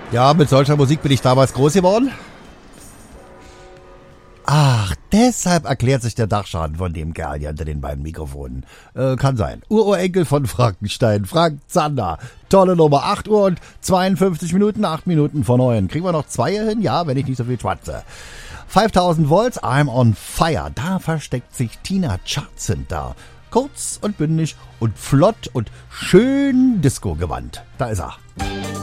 Ja, mit solcher Musik bin ich damals groß geworden. Ach, deshalb erklärt sich der Dachschaden von dem Kerl hier hinter den beiden Mikrofonen. Kann sein. Urenkel von Frankenstein, Frank Zander. Tolle Nummer, 8 Uhr und 52 Minuten, 8 Minuten vor 9. Kriegen wir noch 2 hier hin? Ja, wenn ich nicht so viel schwatze. 5000 Volts, I'm on fire. Da versteckt sich Tina Charts hinter. Kurz und bündig und flott und schön Disco gewandt. Da ist er.